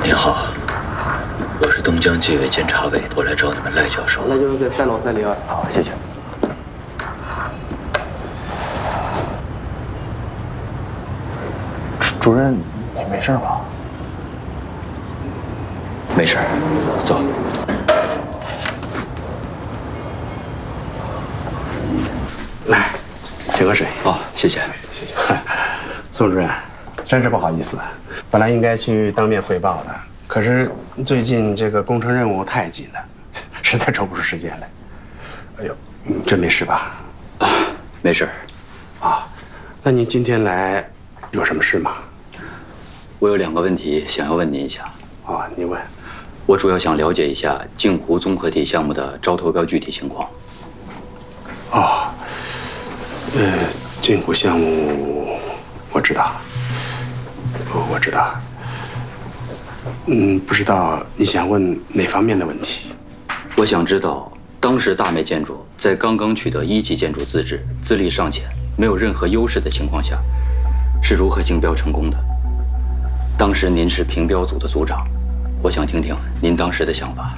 您好，我是东江纪委监察委，我来找你们赖教授。 那就是在3楼302。 好，谢谢。 主任，你没事吧？ 没事，走。 来，请喝水。 好，谢谢。 谢谢。宋主任，真是不好意思，本来应该去当面汇报的，可是最近这个工程任务太紧了，实在抽不出时间来。哎呦，真没事吧？ 啊，没事。 啊，那您今天来有什么事吗？ 我有2个问题想要问您一下。 啊，您问。 我主要想了解一下镜湖综合体项目的招投标具体情况。 哦，镜湖项目我知道，我知道。不知道你想问哪方面的问题？ 我想知道，当时大麦建筑在刚刚取得1级建筑资质、资历尚浅、没有任何优势的情况下，是如何竞标成功的？当时您是评标组的组长，我想听听您当时的想法。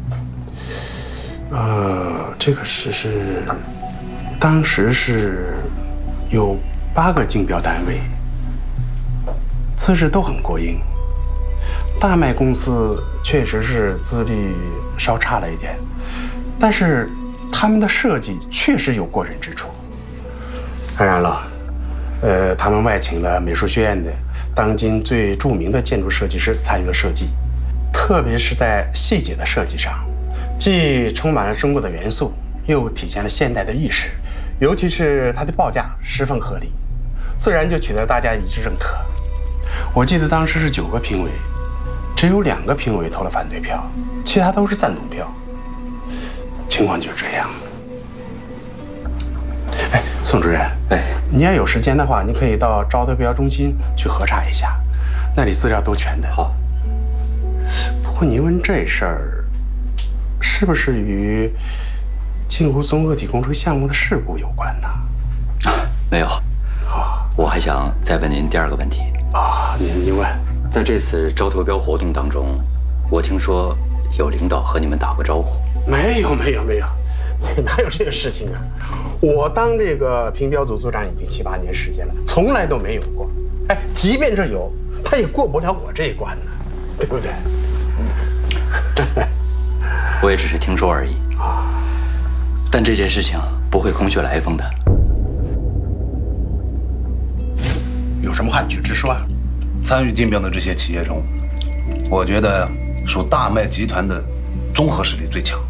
这个当时是有8个竞标单位，资质都很过硬。大麦公司确实是资历稍差了一点，但是他们的设计确实有过人之处。当然了，他们外请了美术学院的当今最著名的建筑设计师参与了设计，特别是在细节的设计上，既充满了中国的元素，又体现了现代的意识，尤其是它的报价十分合理，自然就取得大家一致认可。我记得当时是9个评委，只有2个评委投了反对票，其他都是赞同票。情况就是这样。哎，宋主任，你要有时间的话，你可以到招投标中心去核查一下，那里资料都全的。 好。 不过您问这事儿，是不是与镜湖综合体工程项目的事故有关呢？ 没有。我还想再问您第2个问题。您问。在这次招投标活动当中，我听说有领导和你们打过招呼。 没有，哪有这个事情啊？我当这个评标组组长已经7、8年时间了，从来都没有过。哎，即便是有，他也过不了我这一关呢，对不对？ 我也只是听说而已。但这件事情不会空穴来风的。 有什么话你就直说啊！参与竞标的这些企业中，我觉得属大麦集团的综合实力最强。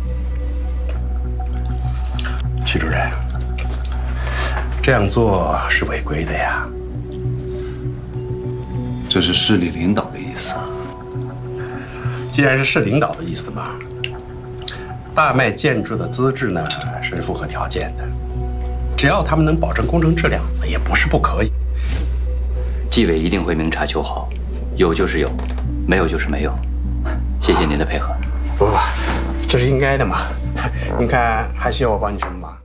徐主任，这样做是违规的呀。 这是市里领导的意思。 既然是市领导的意思嘛，大麦建筑的资质呢是符合条件的，只要他们能保证工程质量，也不是不可以。 纪委一定会明察秋毫，有就是有，没有就是没有。谢谢您的配合。 不，这是应该的嘛。您看还需要我帮你什么忙？